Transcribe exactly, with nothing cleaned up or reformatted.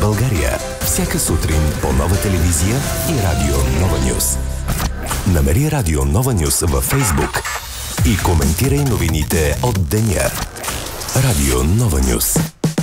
България. Всяка сутрин по Нова телевизия и Радио Нова Нюс. Намери Радио Нова Нюс във Фейсбук и коментирай новините от деня. Радио Нова Нюс.